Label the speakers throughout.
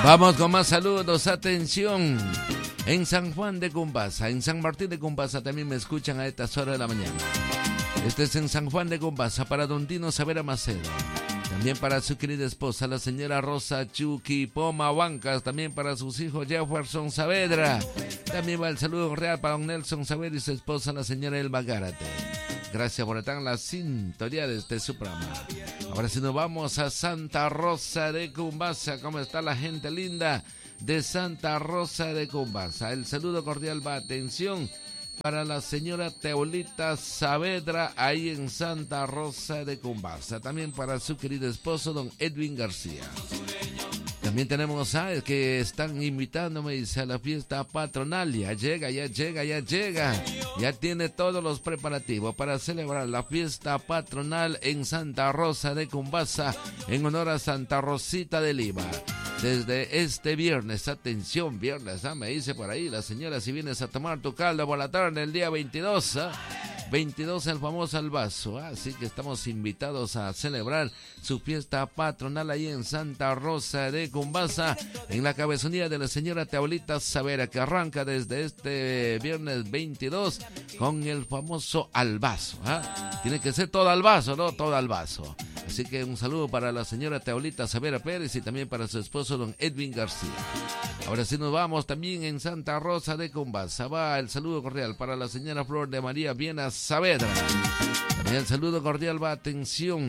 Speaker 1: Vamos con más saludos, atención. En San Juan de Cumbasa, en San Martín de Cumbasa también me escuchan a estas horas de la mañana. Este es en San Juan de Cumbasa para don Dino Savera Macedo. También para su querida esposa, la señora Rosa Chucky Poma Huancas. También para sus hijos Jefferson Saavedra. También va el saludo real para don Nelson Saavedra y su esposa, la señora Elba Gárate. Gracias por estar en la sintonía de este su programa. Ahora sí nos vamos a Santa Rosa de Cumbasa. ¿Cómo está la gente linda de Santa Rosa de Cumbasa? El saludo cordial va, atención, para la señora Teolita Saavedra, ahí en Santa Rosa de Cumbasa. También para su querido esposo, don Edwin García. También tenemos a que están invitándome, dice, a la fiesta patronal. Ya llega. Ya tiene todos los preparativos para celebrar la fiesta patronal en Santa Rosa de Cumbasa, en honor a Santa Rosita de Lima. Desde este viernes, atención, viernes, me dice por ahí la señora, si vienes a tomar tu caldo por la tarde el día 22, 22 el famoso albazo, así que estamos invitados a celebrar su fiesta patronal ahí en Santa Rosa de Cumbasa, en la cabezonía de la señora Teolita Saavedra, que arranca desde este viernes 22 con el famoso albazo. Tiene que ser todo albazo, ¿no? Todo albazo. Así que un saludo para la señora Teolita Saavedra Pérez y también para su esposo don Edwin García. Ahora sí nos vamos también en Santa Rosa de Cumbasa. Va el saludo cordial para la señora Flor de María Viena Saavedra. También el saludo cordial va, atención,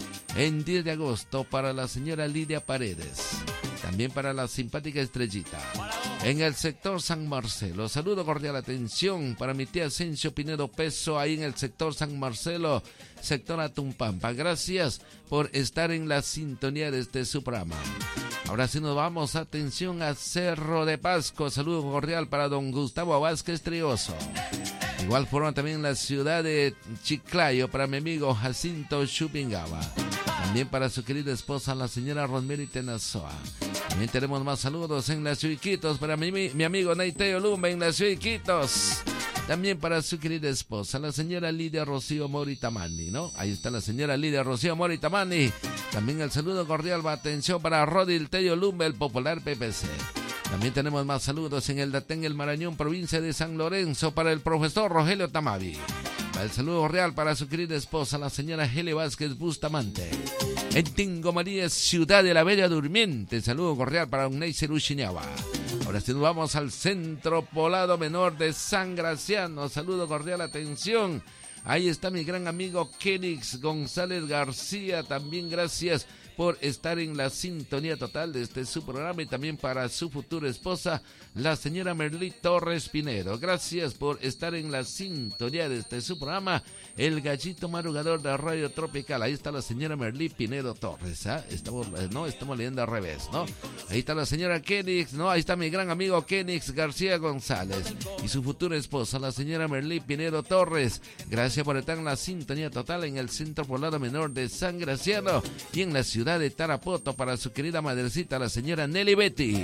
Speaker 1: en 10 de agosto para la señora Lidia Paredes. También para la simpática Estrellita. En el sector San Marcelo, saludo cordial, atención, para mi tía Asensio Pinedo Peso, ahí en el sector San Marcelo, sector Atumpampa. Gracias por estar en la sintonía de este su programa. Ahora sí nos vamos, atención, a Cerro de Pasco, saludo cordial para don Gustavo Vázquez Trioso. De igual forma también en la ciudad de Chiclayo, para mi amigo Jacinto Chupingaba. También para su querida esposa, la señora Rosemary Tenazoa. También tenemos más saludos en las Iquitos para mi amigo Naiteo Lumba en las Iquitos. También para su querida esposa, la señora Lidia Rocío Moritamani, ¿no? Ahí está la señora Lidia Rocío Moritamani. También el saludo cordial, va, atención, para Rodil Tello Lumba, el popular PPC. También tenemos más saludos en el Datén, el Marañón, provincia de San Lorenzo, para el profesor Rogelio Tamavi. El saludo real para su querida esposa, la señora Heli Vázquez Bustamante. En Tingo María, ciudad de la Bella Durmiente, saludo cordial para un Neisser Uchiñaba. Ahora sí nos vamos al Centro Poblado Menor de San Graciano, saludo cordial, atención. Ahí está mi gran amigo Kenix González García, también gracias por estar en la sintonía total de este su programa, y también para su futura esposa, la señora Merlí Torres Pinedo. Gracias por estar en la sintonía de este su programa, el gallito madrugador de Radio Tropical. Ahí está la señora Merlí Pinedo Torres, estamos leyendo al revés, ¿no? Ahí está la señora Kenix, ¿no? Ahí está mi gran amigo Kenix García González y su futura esposa, la señora Merlí Pinedo Torres. Gracias por estar en la sintonía total en el Centro Poblado Menor de San Graciano y en la ciudad de Tarapoto, para su querida madrecita, la señora Nelly Betty.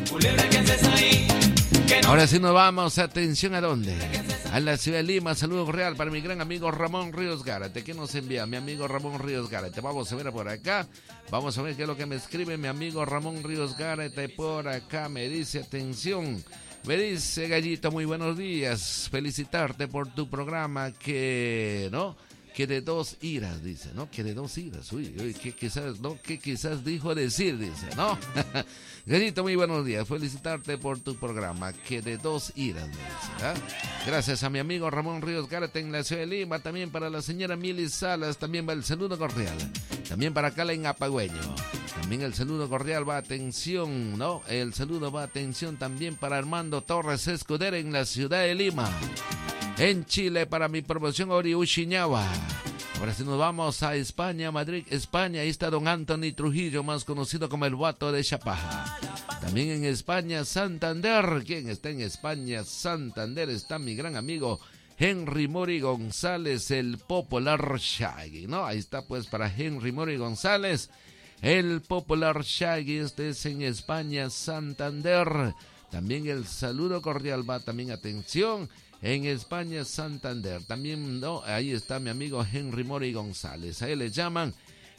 Speaker 1: Ahora sí nos vamos, atención, ¿a dónde? A la ciudad de Lima, saludo real para mi gran amigo Ramón Ríos Gárate. ¿Qué nos envía mi amigo Ramón Ríos Gárate? Vamos a ver por acá, vamos a ver qué es lo que me escribe mi amigo Ramón Ríos Gárate por acá. Me dice, atención, me dice, Gallito, muy buenos días, felicitarte por tu programa que de dos iras, dice, ¿no? Que de dos iras, uy, que quizás dijo decir, dice, ¿no? Gallito, muy buenos días, felicitarte por tu programa, que de dos iras, me dice, Gracias a mi amigo Ramón Ríos Gárate en la ciudad de Lima, también para la señora Mili Salas, también va el saludo cordial, también para Calen Apagüeño, también el saludo cordial va, atención, ¿no? El saludo va, atención, también para Armando Torres Escudero en la ciudad de Lima. En Chile, para mi promoción Ori Uchiñaba. Ahora sí nos vamos a España, Madrid, España. Ahí está don Anthony Trujillo, más conocido como el Guato de Chapaja. También en España, Santander. ¿Quién está en España? Santander está mi gran amigo Henry Mori González, el popular Shaggy, ¿no? Ahí está pues para Henry Mori González, el popular Shaggy. Este es en España, Santander. También el saludo cordial va, también atención, en España, Santander. También, ¿no? Ahí está mi amigo Henry Mori González. A él le llaman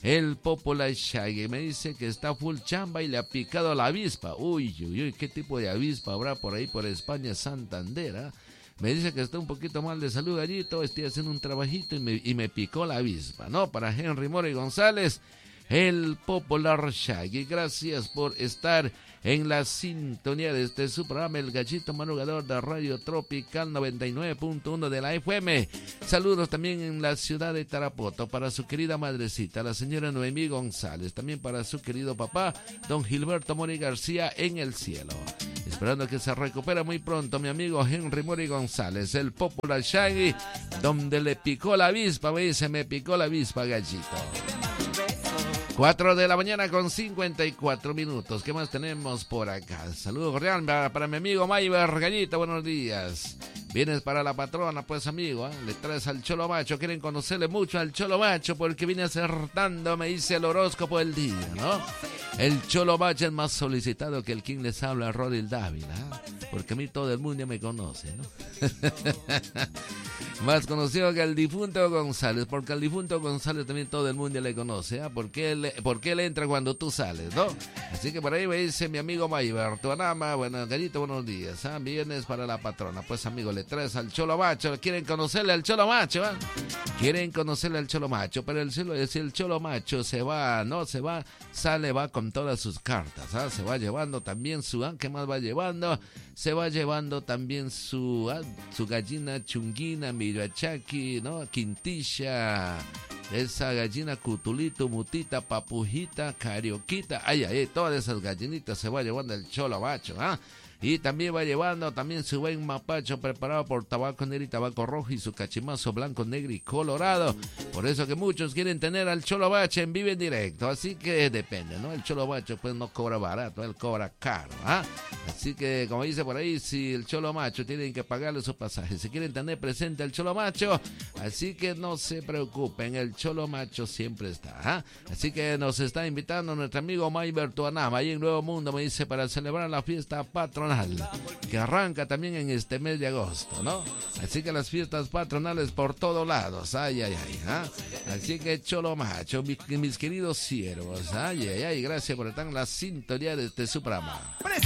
Speaker 1: el Popular Shaggy. Me dice que está full chamba y le ha picado la avispa. Uy, ¿qué tipo de avispa habrá por ahí por España, Santander? ¿Eh? Me dice que está un poquito mal de salud, Gallito. Estoy haciendo un trabajito y me picó la avispa, ¿no? Para Henry Mori González, el Popular Shaggy. Gracias por estar en la sintonía de su programa, El Gallito Madrugador de Radio Tropical 99.1 de la FM. Saludos también en la ciudad de Tarapoto para su querida madrecita, la señora Noemí González. También para su querido papá, don Gilberto Mori García, en el cielo. Esperando que se recupere muy pronto mi amigo Henry Mori González, el Popular Shaggy, donde le picó la avispa. Me dice, me picó la avispa, Gallito. 4 de la mañana con 54 minutos. ¿Qué más tenemos por acá? Saludos cordial para mi amigo Mayber, Gallito, buenos días. Vienes para la patrona, pues amigo, ¿eh? Le traes al Cholo Macho. Quieren conocerle mucho al Cholo Macho porque viene acertando, me dice el horóscopo del día, ¿no? El Cholo Macho es más solicitado que el quien les habla, Rodil Dávila, ¿eh? Porque a mí todo el mundo ya me conoce, ¿no? Más conocido que el difunto González, porque al difunto González también todo el mundo le conoce, ¿eh? Porque él entra cuando tú sales, ¿no? Así que por ahí me dice mi amigo Mayber, tu anama, bueno, Gallito, buenos días, ¿eh? Vienes para la patrona, pues amigo, le traes al Cholo Macho. ¿Quieren conocerle al Cholo Macho? ¿Eh? Quieren conocerle al Cholo Macho, pero si el Cholo Macho se va, ¿no? Va con todas sus cartas, ¿eh? Se va llevando también ¿qué más va llevando? Se va llevando también su gallina chunguina, mirachaki, ¿no? Quintilla, esa gallina cutulito, mutita, papujita, carioquita, ay, todas esas gallinitas se va llevando el Cholo Macho, ¿ah? Y también va llevando también su buen mapacho preparado por tabaco negro y tabaco rojo y su cachimazo blanco, negro y colorado. Por eso que muchos quieren tener al Cholo Macho en vivo en directo. Así que depende, ¿no? El Cholo Macho pues no cobra barato, él cobra caro, ¿ah? Así que como dice por ahí, si el Cholo Macho tienen que pagarle su pasaje, si quieren tener presente al Cholo Macho, así que no se preocupen, el Cholo Macho siempre está, ¿ah? Así que nos está invitando nuestro amigo Mayber Tuanama, ahí en Nuevo Mundo, me dice, para celebrar la fiesta patronal que arranca también en este mes de agosto, ¿no? Así que las fiestas patronales por todos lados, ay, ¿ah? Así que Cholo Macho, mis queridos siervos, ay, gracias por estar en la sintonía de su programa.